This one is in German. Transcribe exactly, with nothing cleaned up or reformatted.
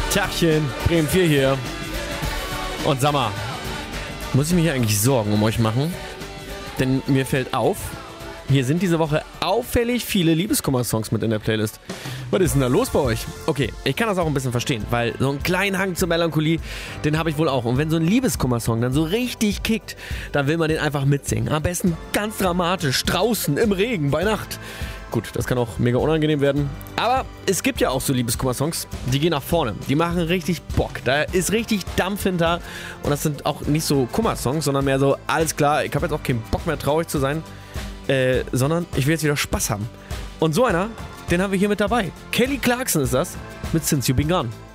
Tachchen, Bremen vier hier. Und sag mal, muss ich mir hier eigentlich Sorgen um euch machen? Denn mir fällt auf, hier sind diese Woche auffällig viele Liebeskummer-Songs mit in der Playlist. Was ist denn da los bei euch? Okay, ich kann das auch ein bisschen verstehen, weil so einen kleinen Hang zur Melancholie, den habe ich wohl auch. Und wenn so ein Liebeskummer-Song dann so richtig kickt, dann will man den einfach mitsingen. Am besten ganz dramatisch, draußen, im Regen, bei Nacht. Gut, das kann auch mega unangenehm werden. Aber es gibt ja auch so Liebeskummer-Songs, die gehen nach vorne. Die machen richtig Bock. Da ist richtig Dampf hinter. Und das sind auch nicht so Kummer-Songs, sondern mehr so, alles klar, ich habe jetzt auch keinen Bock mehr traurig zu sein. Äh, sondern ich will jetzt wieder Spaß haben. Und so einer, den haben wir hier mit dabei. Kelly Clarkson ist das, mit Since You Been Gone.